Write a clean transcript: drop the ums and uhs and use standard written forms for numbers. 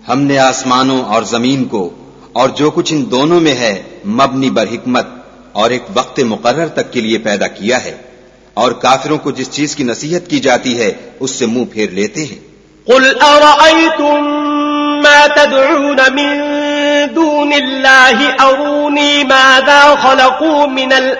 हमने आसमानों और जमीन को और जो कुछ इन दोनों में है मबनी बर हिकमत और एक वक्त मुकर्रर तक के लिए पैदा किया है, और काफिरों को जिस चीज की नसीहत की जाती है उससे मुंह फेर लेते हैं। कुल अरअयतुम मा तदऊन मिन दूनिल्लाहि अरूनी माज़ा खलक़ू मिनल